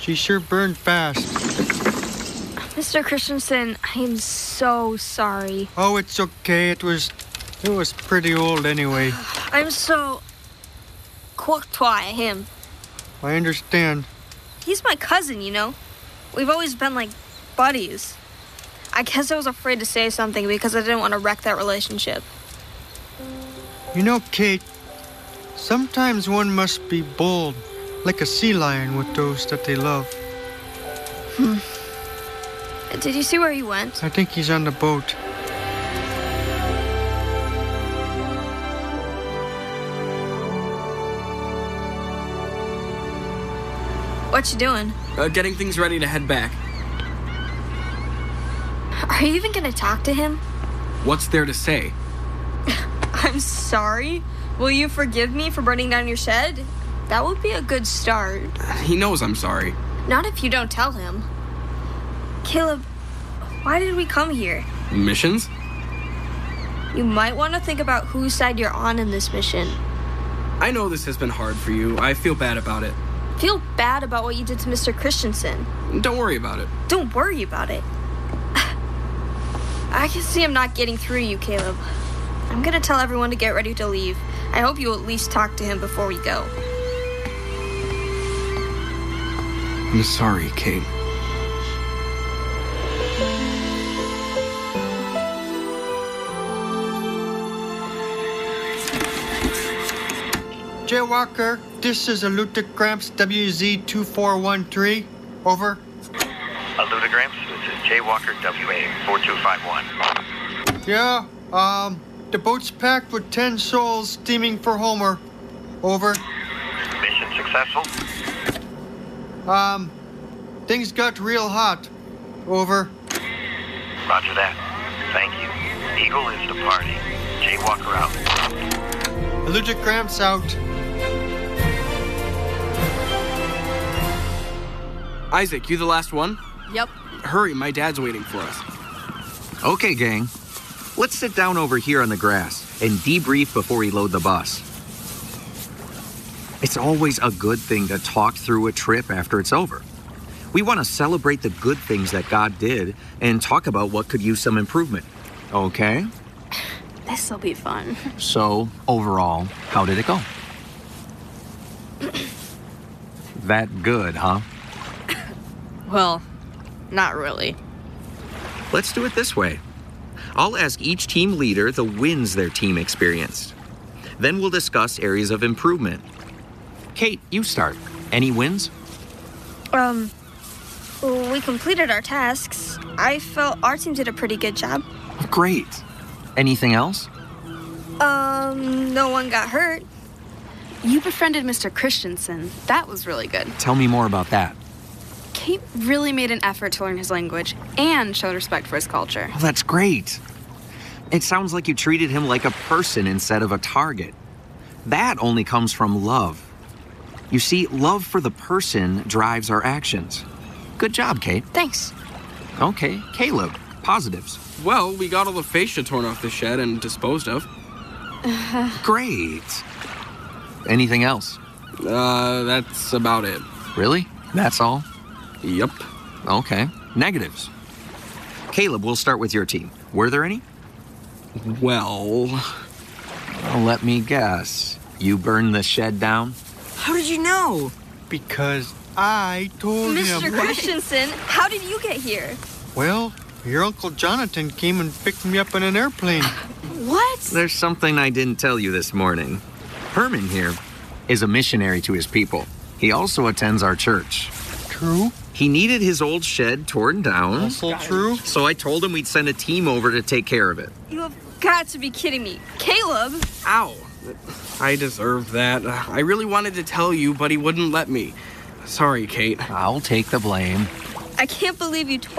She sure burned fast. Mr. Christensen, I am so sorry. Oh, it's okay. It was pretty old anyway. I'm so courtois at him. I understand. He's my cousin, you know. We've always been like buddies. I guess I was afraid to say something because I didn't want to wreck that relationship. You know, Kate, sometimes one must be bold, like a sea lion with those that they love. Did you see where he went? I think he's on the boat. What you doing? Getting things ready to head back. Are you even gonna talk to him? What's there to say? I'm sorry. Will you forgive me for burning down your shed? That would be a good start. He knows I'm sorry. Not if you don't tell him. Caleb, why did we come here? Missions? You might want to think about whose side you're on in this mission. I know this has been hard for you. I feel bad about it. Feel bad about what you did to Mr. Christensen. Don't worry about it. Don't worry about it. I can see I'm not getting through to you, Caleb. I'm gonna tell everyone to get ready to leave. I hope you'll at least talk to him before we go. I'm sorry, Kate. Jay Walker, this is Aluta Gramps WZ2413. Over. Aluta Gramps, this is Jay Walker WA 4251. Yeah, the boat's packed with 10 souls steaming for Homer. Over. Mission successful? Things got real hot. Over. Roger that. Thank you. Eagle is departing. Jay Walker out. Aluta Gramps out. Isaac, you the last one? Yep. Hurry, my dad's waiting for us. Okay, gang. Let's sit down over here on the grass and debrief before we load the bus. It's always a good thing to talk through a trip after it's over. We want to celebrate the good things that God did and talk about what could use some improvement. Okay? This'll be fun. So, overall, how did it go? That good, huh? Well, not really. Let's do it this way. I'll ask each team leader the wins their team experienced. Then we'll discuss areas of improvement. Kate, you start. Any wins? We completed our tasks. I felt our team did a pretty good job. Great. Anything else? No one got hurt. You befriended Mr. Christensen. That was really good. Tell me more about that. Kate really made an effort to learn his language and showed respect for his culture. Well, that's great. It sounds like you treated him like a person instead of a target. That only comes from love. You see, love for the person drives our actions. Good job, Kate. Thanks. Okay, Caleb, positives. Well, we got all the fascia torn off the shed and disposed of. Great. Anything else? That's about it. Really? That's all? Yep. Okay. Negatives. Caleb, we'll start with your team. Were there any? Well, Let me guess. You burned the shed down? How did you know? Because I told Mr. him. Christensen, how did you get here? Well, your Uncle Jonathan came and picked me up in an airplane. What? There's something I didn't tell you this morning. Herman here is a missionary to his people. He also attends our church. True? He needed his old shed torn down. Also true? So I told him we'd send a team over to take care of it. You have got to be kidding me. Caleb! ow. I deserved that. I really wanted to tell you, but he wouldn't let me. Sorry, Kate. I'll take the blame. I can't believe you